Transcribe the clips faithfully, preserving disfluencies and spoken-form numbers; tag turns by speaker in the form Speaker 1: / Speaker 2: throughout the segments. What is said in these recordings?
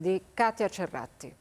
Speaker 1: Di Katia Cerratti.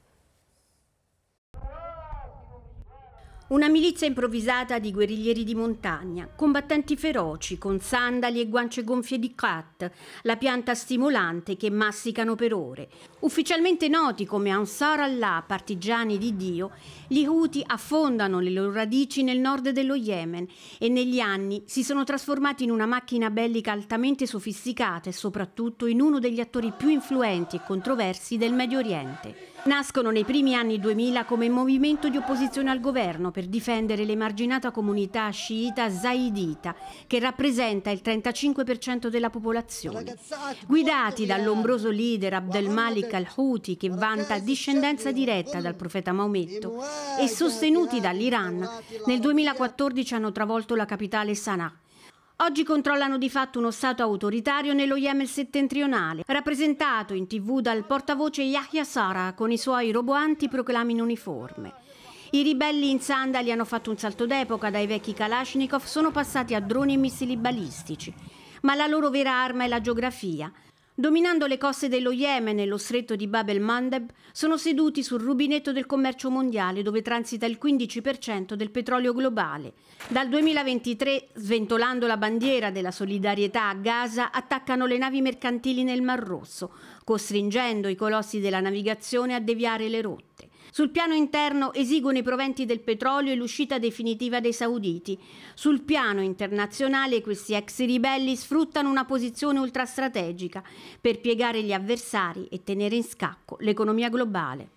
Speaker 2: Una milizia improvvisata di guerriglieri di montagna, combattenti feroci con sandali e guance gonfie di khat, la pianta stimolante che massicano per ore. Ufficialmente noti come Ansar Allah, partigiani di Dio, gli Houthi affondano le loro radici nel nord dello Yemen e negli anni si sono trasformati in una macchina bellica altamente sofisticata e soprattutto in uno degli attori più influenti e controversi del Medio Oriente. Nascono nei primi anni duemila come movimento di opposizione al governo per difendere l'emarginata comunità sciita zaidita, che rappresenta il trentacinque per cento della popolazione. Guidati dall'ombroso leader Abdel Malik al-Houthi, che vanta discendenza diretta dal profeta Maometto, e sostenuti dall'Iran, nel duemilaquattordici hanno travolto la capitale Sana'a. Oggi controllano di fatto uno stato autoritario nello Yemen settentrionale, rappresentato in tv dal portavoce Yahya Sara con i suoi roboanti proclami in uniforme. I ribelli in sandali hanno fatto un salto d'epoca, dai vecchi Kalashnikov sono passati a droni e missili balistici, ma la loro vera arma è la geografia. Dominando le coste dello Yemen e lo stretto di Bab el-Mandeb, sono seduti sul rubinetto del commercio mondiale, dove transita il quindici per cento del petrolio globale. Dal duemilaventitré, sventolando la bandiera della solidarietà a Gaza, attaccano le navi mercantili nel Mar Rosso, costringendo i colossi della navigazione a deviare le rotte. Sul piano interno esigono i proventi del petrolio e l'uscita definitiva dei sauditi. Sul piano internazionale questi ex ribelli sfruttano una posizione ultrastrategica per piegare gli avversari e tenere in scacco l'economia globale.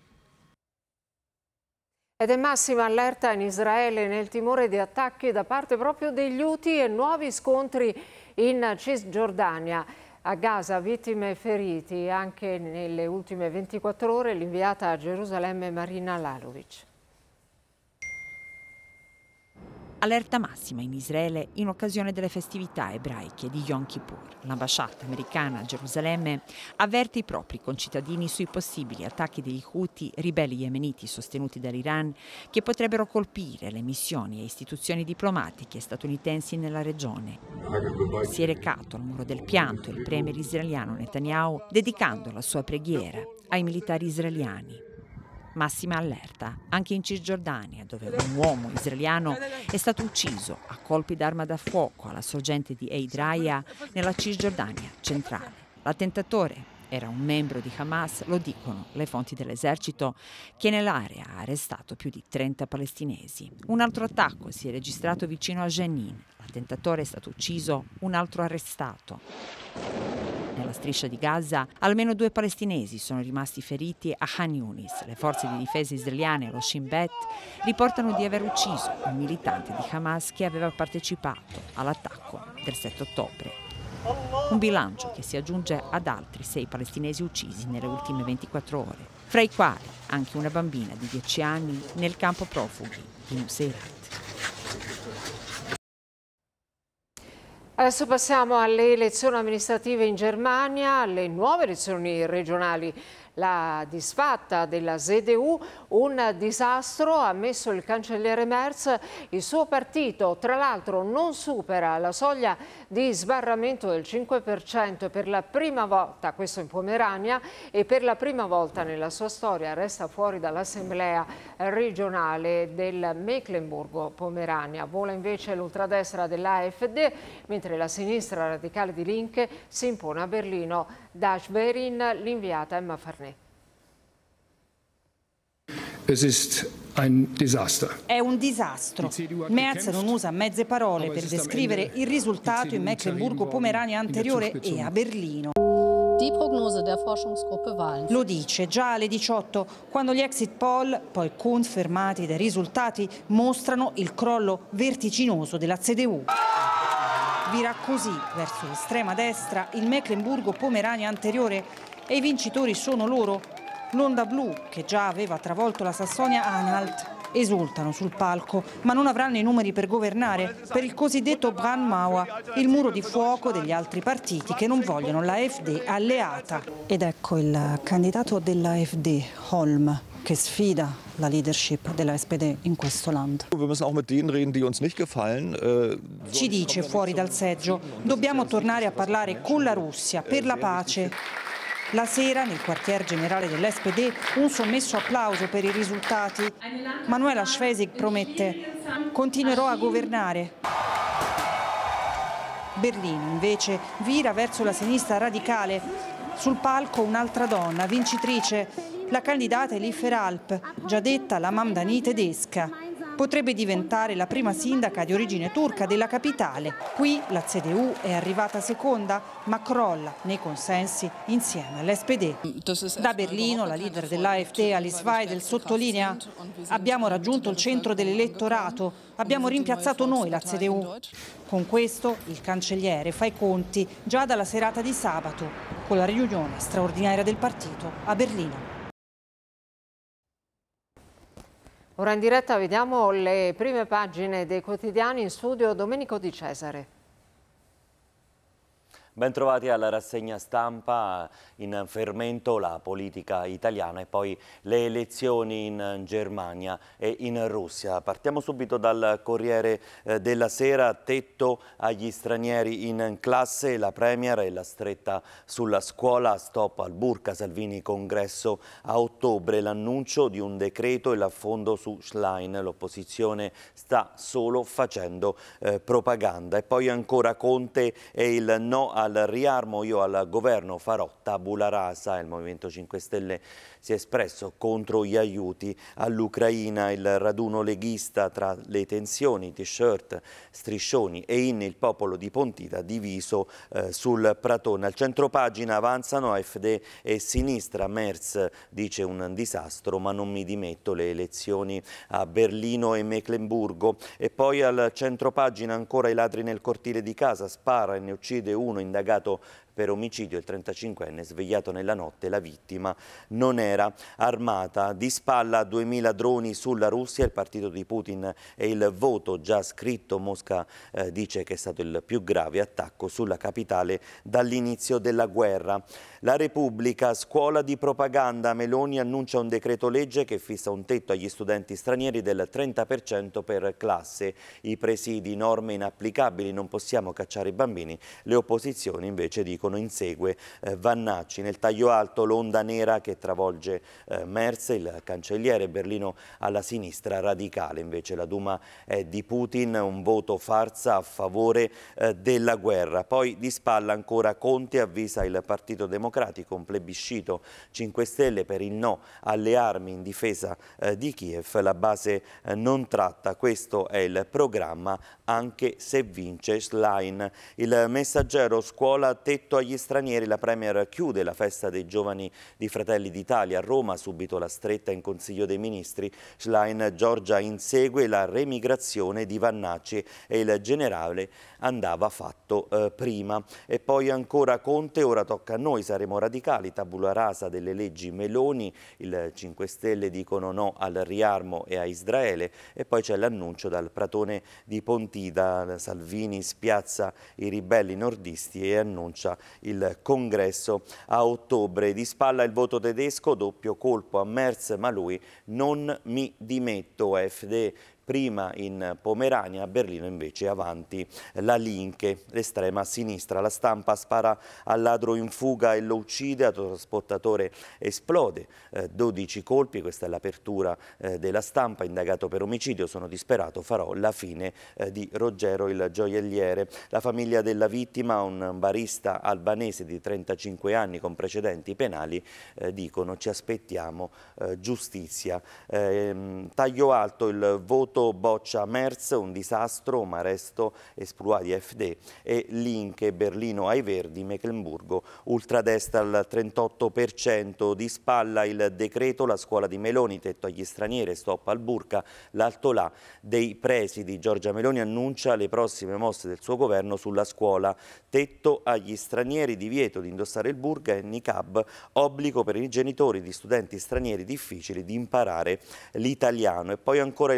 Speaker 1: Ed è massima allerta in Israele nel timore di attacchi da parte proprio degli Houthi e nuovi scontri in Cisgiordania. A Gaza vittime e feriti anche nelle ultime ventiquattro ore, l'inviata a Gerusalemme Marina Lalovic.
Speaker 3: Allerta massima in Israele in occasione delle festività ebraiche di Yom Kippur. L'ambasciata americana a Gerusalemme avverte i propri concittadini sui possibili attacchi degli Houthi, ribelli yemeniti sostenuti dall'Iran, che potrebbero colpire le missioni e istituzioni diplomatiche statunitensi nella regione. Si è recato al Muro del Pianto il premier israeliano Netanyahu, dedicando la sua preghiera ai militari israeliani. Massima allerta anche in Cisgiordania, dove un uomo israeliano è stato ucciso a colpi d'arma da fuoco alla sorgente di Eid Raya nella Cisgiordania centrale. L'attentatore era un membro di Hamas, lo dicono le fonti dell'esercito, che nell'area ha arrestato più di trenta palestinesi. Un altro attacco si è registrato vicino a Jenin. L'attentatore è stato ucciso, un altro arrestato. Nella striscia di Gaza, almeno due palestinesi sono rimasti feriti a Khan Yunis. Le forze di difesa israeliane, lo Shin Bet, riportano di aver ucciso un militante di Hamas che aveva partecipato all'attacco del sette ottobre. Un bilancio che si aggiunge ad altri sei palestinesi uccisi nelle ultime ventiquattro ore, fra i quali anche una bambina di dieci anni nel campo profughi di Nuseirat.
Speaker 1: Adesso passiamo alle elezioni amministrative in Germania, alle nuove elezioni regionali. La disfatta della Z D U, un disastro, ha ammesso il cancelliere Merz. Il suo partito, tra l'altro, non supera la soglia di sbarramento del cinque per cento per la prima volta, questo in Pomerania, e per la prima volta nella sua storia resta fuori dall'assemblea regionale del Mecklenburgo-Pomerania. Vola invece l'ultradestra dell'AfD, mentre la sinistra radicale di Linke si impone a Berlino. Da Schwerin, l'inviata Emma Farnè.
Speaker 4: È un disastro. Merz non usa mezze parole per descrivere il risultato in Mecklenburgo-Pomerania anteriore e a Berlino. Lo dice già alle diciotto, quando gli exit poll, poi confermati dai risultati, mostrano il crollo vertiginoso della C D U. Vira così verso l'estrema destra il Mecklenburgo-Pomerania anteriore e i vincitori sono loro. L'onda blu, che già aveva travolto la Sassonia-Anhalt, esultano sul palco, ma non avranno i numeri per governare per il cosiddetto Brandmauer, il muro di fuoco degli altri partiti che non vogliono l'AfD alleata. Ed ecco il candidato dell'AfD, Holm, che sfida la leadership della S P D in questo land. Ci dice fuori dal seggio, dobbiamo tornare a parlare con la Russia per la pace. La sera, nel quartier generale dell'S P D, un sommesso applauso per i risultati. Manuela Schwesig promette: continuerò a governare. Berlino, invece, vira verso la sinistra radicale. Sul palco un'altra donna, vincitrice, la candidata Elif Eralp, già detta la Mamdani tedesca. Potrebbe diventare la prima sindaca di origine turca della capitale. Qui la C D U è arrivata seconda, ma crolla nei consensi insieme all'S P D. Da Berlino la leader dell'A F D, Alice Weidel, sottolinea: abbiamo raggiunto il centro dell'elettorato, abbiamo rimpiazzato noi la C D U. Con questo il cancelliere fa i conti già dalla serata di sabato, con la riunione straordinaria del partito a Berlino.
Speaker 1: Ora in diretta vediamo le prime pagine dei quotidiani. In studio Domenico Di Cesare.
Speaker 5: Bentrovati alla rassegna stampa. In fermento la politica italiana e poi le elezioni in Germania e in Russia. Partiamo subito dal Corriere della Sera. Tetto agli stranieri in classe, la Premier e la stretta sulla scuola, stop al burka, Salvini congresso a ottobre, l'annuncio di un decreto e l'affondo su Schlein, l'opposizione sta solo facendo eh, propaganda. E poi ancora Conte e il no al riarmo, io al governo farò tabula rasa. Il Movimento cinque Stelle si è espresso contro gli aiuti all'Ucraina. Il raduno leghista tra le tensioni, t-shirt, striscioni e inni, il popolo di Pontida diviso eh, sul Pratone. Al centropagina avanzano A F D e sinistra. Merz dice un disastro ma non mi dimetto, le elezioni a Berlino e Meclemburgo. E poi al centropagina ancora i ladri nel cortile di casa, spara e ne uccide uno, indagato per omicidio il trentacinquenne svegliato nella notte, la vittima non era armata. Di spalla duemila droni sulla Russia, il partito di Putin e il voto già scritto. Mosca eh, dice che è stato il più grave attacco sulla capitale dall'inizio della guerra. La Repubblica, scuola di propaganda, Meloni annuncia un decreto legge che fissa un tetto agli studenti stranieri del trenta per cento per classe. I presidi, norme inapplicabili, non possiamo cacciare i bambini. Le opposizioni invece dicono insegue eh, Vannacci. Nel taglio alto l'onda nera che travolge eh, Merz, il cancelliere. Berlino alla sinistra radicale, invece la Duma è di Putin, un voto farsa a favore eh, della guerra. Poi di spalla ancora Conte avvisa il Partito Democratico, un plebiscito cinque Stelle per il no alle armi in difesa eh, di Kiev. La base eh, non tratta, questo è il programma anche se vince Schlein. Il Messaggero, scuola tetto agli stranieri, la Premier chiude la festa dei giovani di Fratelli d'Italia a Roma, subito la stretta in Consiglio dei Ministri. Schlein, Giorgia insegue la remigrazione di Vannacci e il generale andava fatto eh, prima. E poi ancora Conte, ora tocca a noi, saremo radicali, tabula rasa delle leggi Meloni, il cinque Stelle dicono no al riarmo e a Israele. E poi c'è l'annuncio dal Pratone di Pontida, Salvini spiazza i ribelli nordisti e annuncia il congresso a ottobre. Di spalla il voto tedesco, doppio colpo a Merz, ma lui non mi dimetto. A F D prima in Pomerania, a Berlino invece avanti la Linke, l'estrema sinistra. La Stampa, spara al ladro in fuga e lo uccide, autotrasportatore esplode, eh, dodici colpi, questa è l'apertura eh, della Stampa, indagato per omicidio, sono disperato, farò la fine eh, di Ruggero il gioielliere. La famiglia della vittima, un barista albanese di trentacinque anni con precedenti penali, eh, dicono ci aspettiamo eh, giustizia. Eh, taglio alto, il voto boccia Merz, un disastro, ma resto esploit di F D e Linke, Berlino ai Verdi, Meclemburgo ultradestra al trentotto per cento. Di spalla il decreto, la scuola di Meloni, tetto agli stranieri, stop al burka, l'altolà dei presidi. Giorgia Meloni annuncia le prossime mosse del suo governo sulla scuola, tetto agli stranieri, divieto di indossare il burka e niqab, obbligo per i genitori di studenti stranieri difficili di imparare l'italiano. E poi ancora il congresso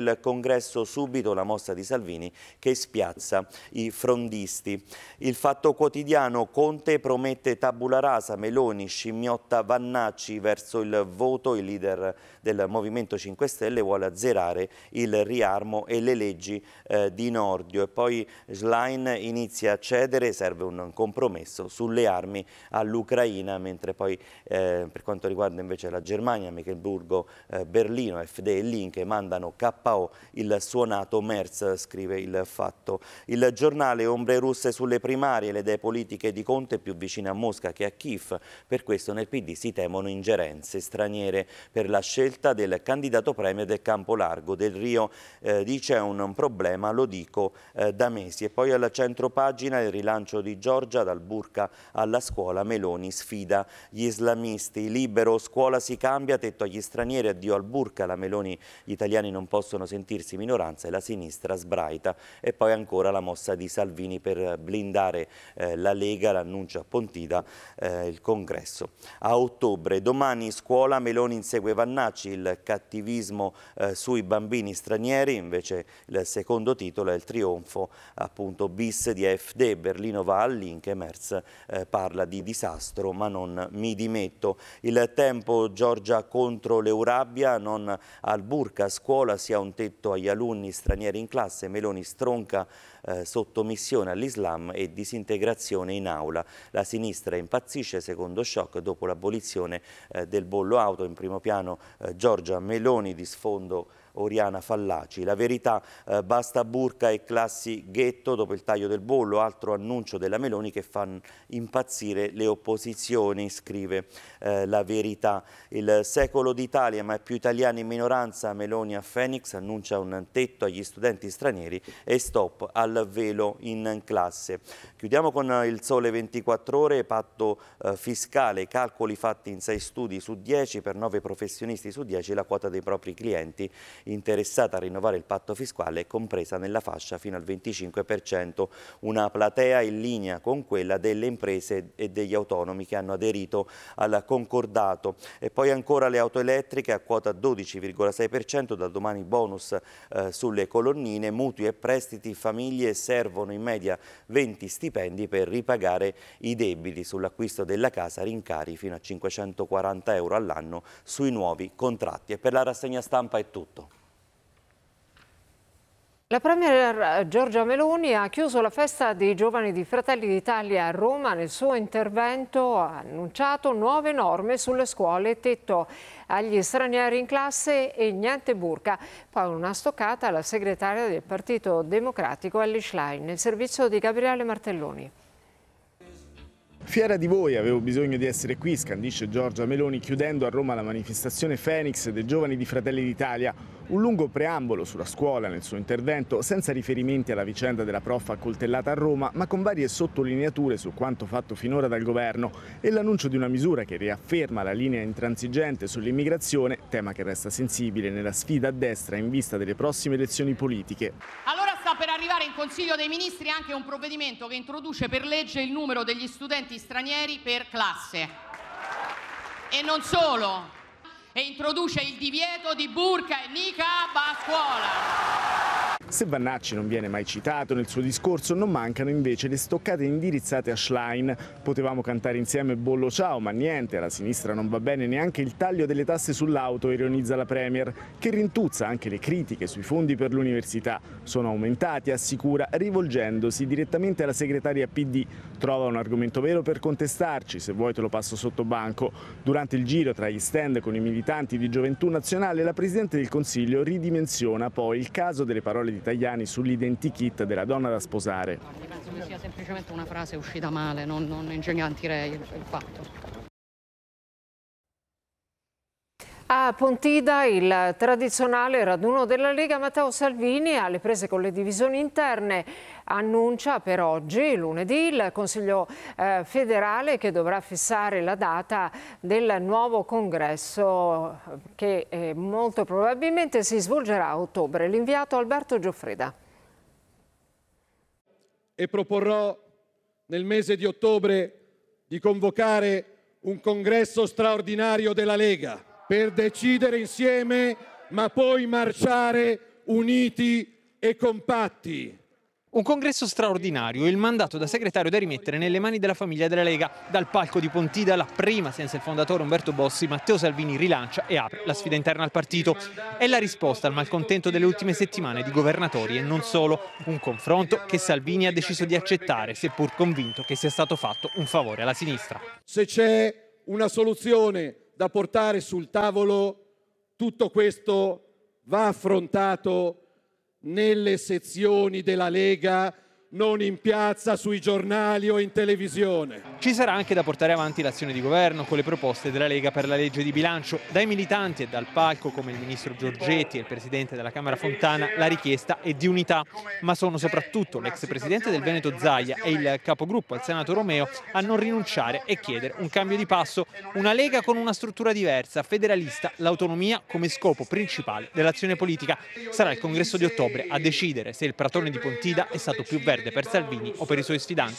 Speaker 5: congresso subito la mossa di Salvini che spiazza i frondisti. Il Fatto Quotidiano: Conte promette tabula rasa, Meloni scimmiotta Vannacci verso il voto, il leader del Movimento cinque Stelle vuole azzerare il riarmo e le leggi eh, di Nordio. E poi Schlein inizia a cedere, serve un compromesso sulle armi all'Ucraina, mentre poi eh, per quanto riguarda invece la Germania, Mechelburgo, eh, Berlino, F D e Link mandano K O il suonato Merz, scrive il Fatto. Il Giornale: ombre russe sulle primarie, le idee politiche di Conte più vicine a Mosca che a Kiev, per questo nel P D si temono ingerenze straniere per la scelta del candidato premier del campo largo. Del Rio eh, dice: è un problema, lo dico eh, da mesi. E poi alla centropagina il rilancio di Giorgia, dal burka alla scuola, Meloni sfida gli islamisti. Libero: scuola si cambia, tetto agli stranieri, addio al burka, la Meloni: gli italiani non possono sentirsi minoranza, e la sinistra sbraita. E poi ancora la mossa di Salvini per blindare eh, la Lega, l'annuncio a Pontida, eh, il congresso a ottobre. Domani scuola, Meloni insegue Vannacci, il cattivismo eh, sui bambini stranieri. Invece il secondo titolo è il trionfo appunto bis di A F D, Berlino va al Link, Merz eh, parla di disastro ma non mi dimetto. Il Tempo: Giorgia contro l'Eurabia, non al burka a scuola, sia un tetto agli alunni stranieri in classe, Meloni stronca eh, sottomissione all'Islam e disintegrazione in aula. La sinistra impazzisce, secondo shock dopo l'abolizione eh, del bollo auto. In primo piano eh, Giorgia Meloni, di sfondo Oriana Fallaci. La Verità: eh, basta burka e classi ghetto dopo il taglio del bollo, altro annuncio della Meloni che fa impazzire le opposizioni, scrive eh, La Verità. Il Secolo d'Italia: ma più italiani in minoranza, Meloni a Phoenix, annuncia un tetto agli studenti stranieri e stop al velo in classe. Chiudiamo con il Sole ventiquattro Ore: patto eh, fiscale, calcoli fatti in sei studi su dieci, per nove professionisti su dieci la quota dei propri clienti interessata a rinnovare il patto fiscale è compresa nella fascia fino al venticinque per cento, una platea in linea con quella delle imprese e degli autonomi che hanno aderito al concordato. E poi ancora le auto elettriche a quota dodici virgola sei per cento, da domani bonus eh, sulle colonnine, mutui e prestiti, famiglie servono in media venti stipendi per ripagare i debiti. Sull'acquisto della casa rincari fino a cinquecentoquaranta euro all'anno sui nuovi contratti. E per la rassegna stampa è tutto.
Speaker 1: La premier Giorgia Meloni ha chiuso la festa dei giovani di Fratelli d'Italia a Roma. Nel suo intervento ha annunciato nuove norme sulle scuole, tetto agli stranieri in classe e niente burka. Poi una stoccata alla segretaria del Partito Democratico Elly Schlein, nel servizio di Gabriele Martelloni.
Speaker 6: Fiera di voi, avevo bisogno di essere qui, scandisce Giorgia Meloni chiudendo a Roma la manifestazione Phoenix dei giovani di Fratelli d'Italia. Un lungo preambolo sulla scuola nel suo intervento, senza riferimenti alla vicenda della prof accoltellata a Roma, ma con varie sottolineature su quanto fatto finora dal governo e l'annuncio di una misura che riafferma la linea intransigente sull'immigrazione, tema che resta sensibile nella sfida a destra in vista delle prossime elezioni politiche.
Speaker 7: Allora sta per arrivare in Consiglio dei Ministri anche un provvedimento che introduce per legge il numero degli studenti stranieri per classe. E non solo, e introduce il divieto di burka e niqab a scuola.
Speaker 6: Se Vannacci non viene mai citato nel suo discorso, non mancano invece le stoccate indirizzate a Schlein. Potevamo cantare insieme Bollo ciao, ma niente, alla sinistra non va bene neanche il taglio delle tasse sull'auto, ironizza la premier, che rintuzza anche le critiche sui fondi per l'università. Sono aumentati, assicura, rivolgendosi direttamente alla segretaria P D. Trova un argomento vero per contestarci, se vuoi te lo passo sotto banco. Durante il giro tra gli stand con i militanti di Gioventù Nazionale, la Presidente del Consiglio ridimensiona poi il caso delle parole di Tajani sull'identikit della donna da sposare.
Speaker 7: Penso che sia semplicemente una frase uscita male, non, non ingigantirei il, il fatto.
Speaker 1: A Pontida il tradizionale raduno della Lega, Matteo Salvini alle prese con le divisioni interne annuncia per oggi, lunedì, il Consiglio eh, federale che dovrà fissare la data del nuovo congresso che eh, molto probabilmente si svolgerà a ottobre. L'inviato Alberto Gioffrida.
Speaker 8: E proporrò nel mese di ottobre di convocare un congresso straordinario della Lega per decidere insieme, ma poi marciare uniti e compatti.
Speaker 9: Un congresso straordinario, il mandato da segretario da rimettere nelle mani della famiglia della Lega. Dal palco di Pontida, la prima senza il fondatore Umberto Bossi, Matteo Salvini rilancia e apre la sfida interna al partito. È la risposta al malcontento delle ultime settimane di governatori e non solo. Un confronto che Salvini ha deciso di accettare, seppur convinto che sia stato fatto un favore alla sinistra.
Speaker 8: Se c'è una soluzione da portare sul tavolo, tutto questo va affrontato nelle sezioni della Lega, non in piazza, sui giornali o in televisione.
Speaker 9: Ci sarà anche da portare avanti l'azione di governo con le proposte della Lega per la legge di bilancio. Dai militanti e dal palco, come il ministro Giorgetti e il presidente della Camera Fontana, la richiesta è di unità, ma sono soprattutto l'ex presidente del Veneto Zaia e il capogruppo al Senato Romeo a non rinunciare e chiedere un cambio di passo, una Lega con una struttura diversa, federalista, l'autonomia come scopo principale dell'azione politica. Sarà il congresso di ottobre a decidere se il pratone di Pontida è stato più verde per Salvini o per i suoi sfidanti.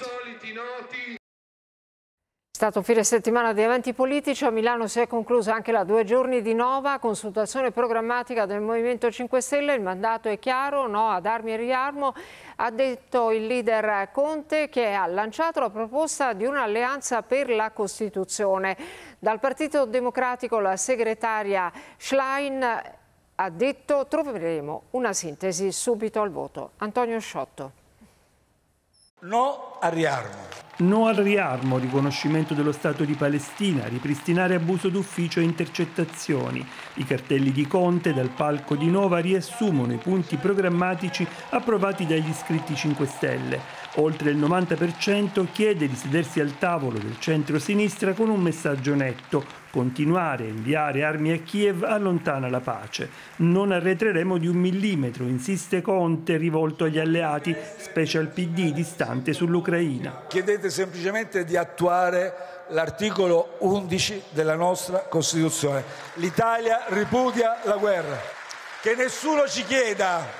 Speaker 1: È stato fine settimana di eventi politici. A Milano si è conclusa anche la due giorni di Nova, consultazione programmatica del Movimento cinque Stelle. Il mandato è chiaro, no ad armi e riarmo, ha detto il leader Conte, che ha lanciato la proposta di un'alleanza per la Costituzione. Dal Partito Democratico la segretaria Schlein ha detto: troveremo una sintesi subito al voto. Antonio Sciotto.
Speaker 10: No al riarmo.
Speaker 11: No al riarmo, riconoscimento dello Stato di Palestina, ripristinare abuso d'ufficio e intercettazioni. I cartelli di Conte dal palco di Nova riassumono i punti programmatici approvati dagli iscritti cinque Stelle. Oltre il novanta per cento chiede di sedersi al tavolo del centro-sinistra con un messaggio netto: continuare a inviare armi a Kiev allontana la pace. Non arretreremo di un millimetro, insiste Conte, rivolto agli alleati, specie al P D distante sull'Ucraina.
Speaker 10: Chiedete semplicemente di attuare l'articolo undici della nostra Costituzione. L'Italia ripudia la guerra. Che nessuno ci chieda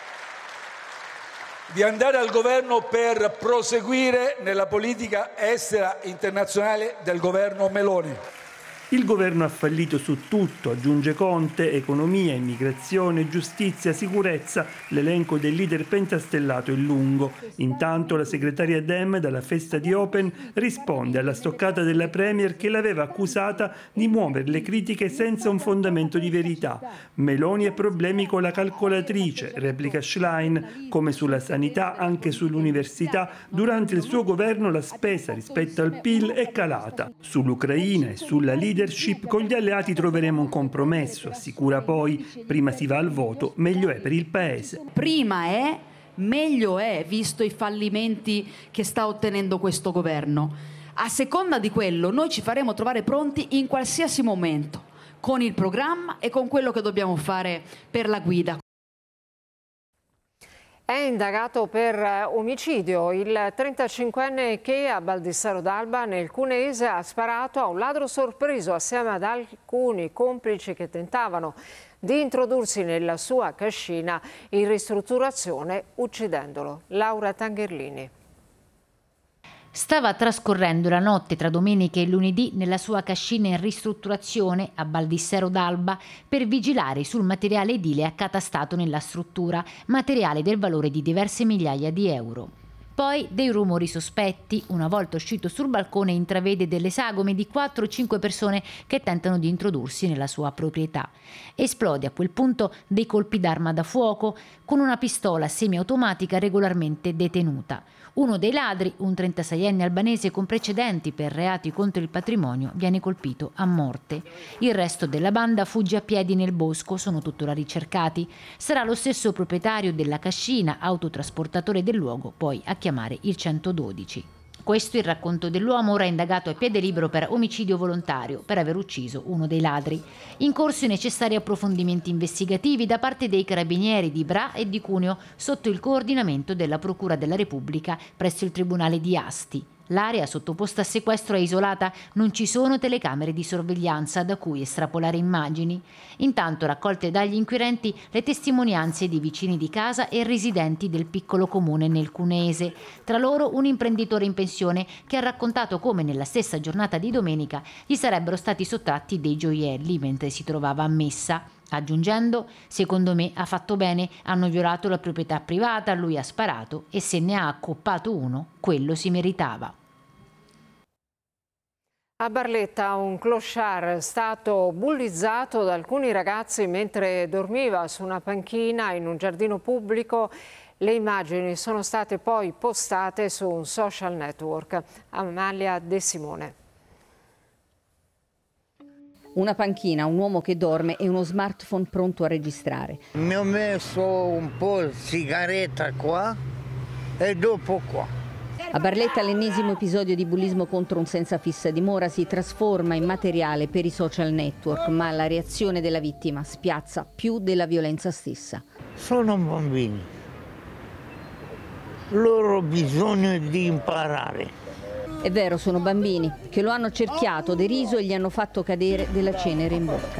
Speaker 10: di andare al governo per proseguire nella politica estera internazionale del governo Meloni.
Speaker 11: Il governo ha fallito su tutto, aggiunge Conte: economia, immigrazione, giustizia, sicurezza. L'elenco del leader pentastellato è lungo. Intanto la segretaria Dem dalla festa di Open risponde alla stoccata della Premier, che l'aveva accusata di muovere le critiche senza un fondamento di verità. Meloni ha problemi con la calcolatrice, replica Schlein. Come sulla sanità, anche sull'università, durante il suo governo la spesa rispetto al P I L è calata. Sull'Ucraina e sulla leadership con gli alleati troveremo un compromesso, assicura poi. Prima si va al voto, meglio è per il Paese.
Speaker 12: Prima è, meglio è, visto i fallimenti che sta ottenendo questo governo. A seconda di quello noi ci faremo trovare pronti in qualsiasi momento, con il programma e con quello che dobbiamo fare per la guida.
Speaker 1: È indagato per omicidio il trentacinquenne che a Baldissero d'Alba nel Cuneese ha sparato a un ladro sorpreso assieme ad alcuni complici che tentavano di introdursi nella sua cascina in ristrutturazione, uccidendolo. Laura Tangherlini.
Speaker 13: Stava trascorrendo la notte tra domenica e lunedì nella sua cascina in ristrutturazione a Baldissero d'Alba per vigilare sul materiale edile accatastato nella struttura, materiale del valore di diverse migliaia di euro. Poi dei rumori sospetti. Una volta uscito sul balcone intravede delle sagome di quattro o cinque persone che tentano di introdursi nella sua proprietà. Esplode a quel punto dei colpi d'arma da fuoco con una pistola semiautomatica regolarmente detenuta. Uno dei ladri, un trentaseienne albanese con precedenti per reati contro il patrimonio, viene colpito a morte. Il resto della banda fugge a piedi nel bosco, sono tuttora ricercati. Sarà lo stesso proprietario della cascina, autotrasportatore del luogo, poi a chiamare il centododici. Questo è il racconto dell'uomo, ora indagato a piede libero per omicidio volontario, per aver ucciso uno dei ladri. In corso i necessari approfondimenti investigativi da parte dei carabinieri di Bra e di Cuneo sotto il coordinamento della Procura della Repubblica presso il Tribunale di Asti. L'area sottoposta a sequestro è isolata, non ci sono telecamere di sorveglianza da cui estrapolare immagini. Intanto raccolte dagli inquirenti le testimonianze di vicini di casa e residenti del piccolo comune nel Cuneese. Tra loro un imprenditore in pensione che ha raccontato come nella stessa giornata di domenica gli sarebbero stati sottratti dei gioielli mentre si trovava a messa. aggiungendo: secondo me ha fatto bene, hanno violato la proprietà privata, lui ha sparato e se ne ha accoppato uno, quello si meritava.
Speaker 1: A Barletta un clochard è stato bullizzato da alcuni ragazzi mentre dormiva su una panchina in un giardino pubblico. Le immagini sono state poi postate su un social network. Amalia De Simone.
Speaker 14: Una panchina, un uomo che dorme e uno smartphone pronto a registrare.
Speaker 15: Mi ho messo un po' di sigaretta qua e dopo qua.
Speaker 14: A Barletta l'ennesimo episodio di bullismo contro un senza fissa dimora si trasforma in materiale per i social network, ma la reazione della vittima spiazza più della violenza stessa.
Speaker 15: Sono bambini. Loro hanno bisogno di imparare.
Speaker 14: È vero, sono bambini che lo hanno cerchiato, deriso e gli hanno fatto cadere della cenere in bocca.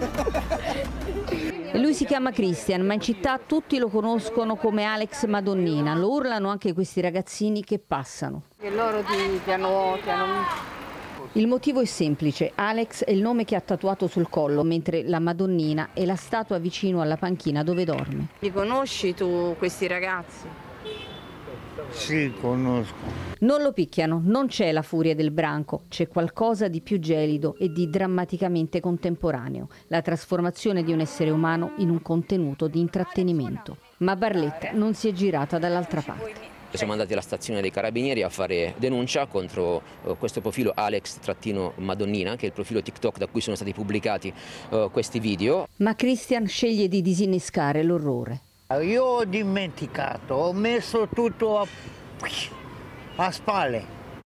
Speaker 14: E lui si chiama Christian, ma in città tutti lo conoscono come Alex Madonnina. Lo urlano anche questi ragazzini che passano.
Speaker 16: E loro ti, ti, hanno, ti hanno...
Speaker 14: Il motivo è semplice. Alex è il nome che ha tatuato sul collo, mentre la Madonnina è la statua vicino alla panchina dove dorme.
Speaker 16: Li conosci tu questi ragazzi?
Speaker 15: Sì, conosco.
Speaker 14: Non lo picchiano, non c'è la furia del branco, c'è qualcosa di più gelido e di drammaticamente contemporaneo, la trasformazione di un essere umano in un contenuto di intrattenimento. Ma Barletta non si è girata dall'altra parte.
Speaker 17: Siamo andati alla stazione dei Carabinieri a fare denuncia contro uh, questo profilo Alex-Madonnina, che è il profilo TikTok da cui sono stati pubblicati uh, questi video.
Speaker 14: Ma Christian sceglie di disinnescare l'orrore.
Speaker 15: Io ho dimenticato, ho messo tutto a, a spalle.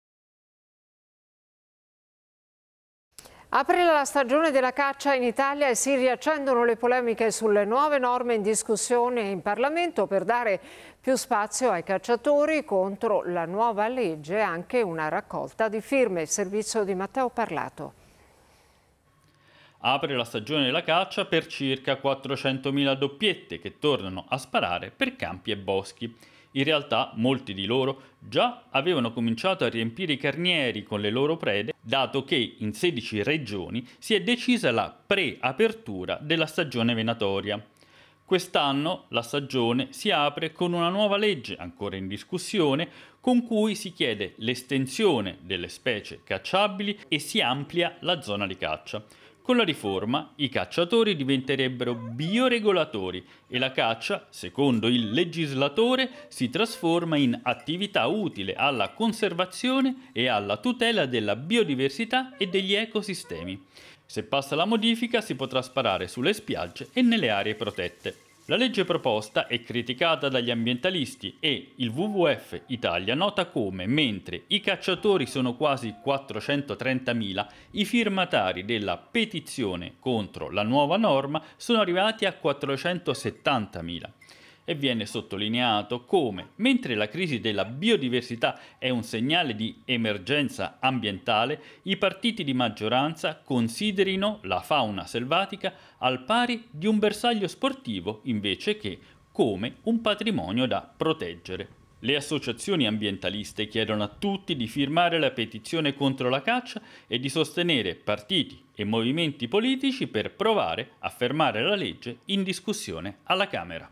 Speaker 1: Apre la stagione della caccia in Italia e si riaccendono le polemiche sulle nuove norme in discussione in Parlamento per dare più spazio ai cacciatori. Contro la nuova legge anche una raccolta di firme. Il servizio di Matteo Parlato.
Speaker 18: Apre la stagione della caccia per circa quattrocentomila doppiette che tornano a sparare per campi e boschi. In realtà molti di loro già avevano cominciato a riempire i carnieri con le loro prede, dato che in sedici regioni si è decisa la preapertura della stagione venatoria. Quest'anno la stagione si apre con una nuova legge, ancora in discussione, con cui si chiede l'estensione delle specie cacciabili e si amplia la zona di caccia. Con la riforma i cacciatori diventerebbero bioregolatori e la caccia, secondo il legislatore, si trasforma in attività utile alla conservazione e alla tutela della biodiversità e degli ecosistemi. Se passa la modifica si potrà sparare sulle spiagge e nelle aree protette. La legge proposta è criticata dagli ambientalisti e il W W F Italia nota come, mentre i cacciatori sono quasi quattrocentotrentamila, i firmatari della petizione contro la nuova norma sono arrivati a quattrocentosettantamila. E viene sottolineato come, mentre la crisi della biodiversità è un segnale di emergenza ambientale, i partiti di maggioranza considerino la fauna selvatica al pari di un bersaglio sportivo invece che come un patrimonio da proteggere. Le associazioni ambientaliste chiedono a tutti di firmare la petizione contro la caccia e di sostenere partiti e movimenti politici per provare a fermare la legge in discussione alla Camera.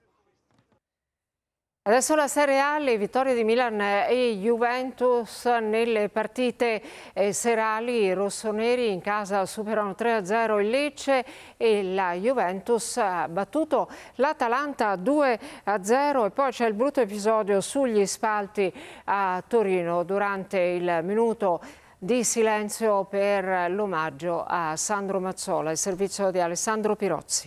Speaker 1: Adesso la Serie A, le vittorie di Milan e Juventus nelle partite eh, serali. I rossoneri in casa superano tre a zero il Lecce e la Juventus ha battuto l'Atalanta due a zero. E poi c'è il brutto episodio sugli spalti a Torino durante il minuto di silenzio per l'omaggio a Sandro Mazzola. Il servizio di Alessandro Pirozzi.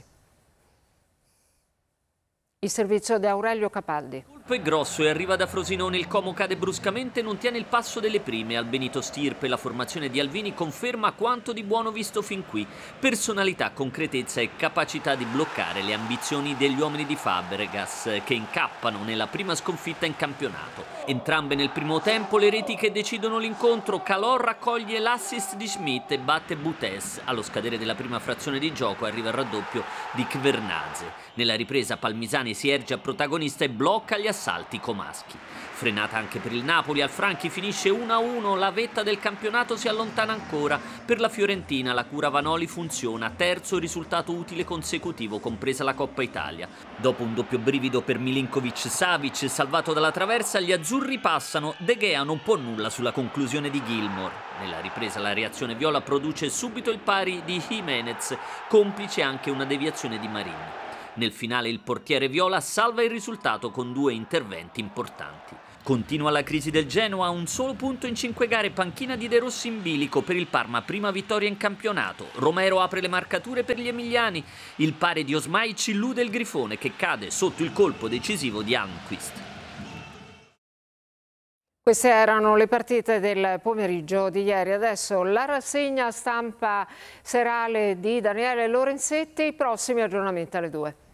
Speaker 1: Il servizio di Aurelio Capaldi.
Speaker 19: Il colpo è grosso e arriva da Frosinone, il Como cade bruscamente e non tiene il passo delle prime. Al Benito Stirpe la formazione di Alvini conferma quanto di buono visto fin qui. Personalità, concretezza e capacità di bloccare le ambizioni degli uomini di Fabregas che incappano nella prima sconfitta in campionato. Entrambe nel primo tempo le reti che decidono l'incontro. Calò raccoglie l'assist di Schmidt e batte Butes. Allo scadere della prima frazione di gioco arriva il raddoppio di Kvernadze. Nella ripresa Palmisani si erge a protagonista e blocca gli assalti comaschi. Frenata anche per il Napoli, al Franchi finisce uno a uno, la vetta del campionato si allontana ancora. Per la Fiorentina la cura Vanoli funziona, terzo risultato utile consecutivo, compresa la Coppa Italia. Dopo un doppio brivido per Milinkovic-Savic, salvato dalla traversa, gli azzurri passano, De Gea non può nulla sulla conclusione di Gilmour. Nella ripresa la reazione viola produce subito il pari di Jimenez, complice anche una deviazione di Marin. Nel finale il portiere viola salva il risultato con due interventi importanti. Continua la crisi del Genoa, un solo punto in cinque gare, panchina di De Rossi in bilico. Per il Parma prima vittoria in campionato. Romero apre le marcature per gli emiliani. Il pari di Osmai ci illude il Grifone che cade sotto il colpo decisivo di Almqvist.
Speaker 1: Queste erano le partite del pomeriggio di ieri. Adesso la rassegna stampa serale di Daniele Lorenzetti, i prossimi aggiornamenti alle due.